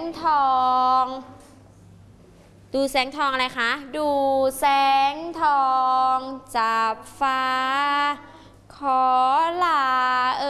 ทองดูแสงทองอะไรคะดูแสงทองจับฟ้าขอลา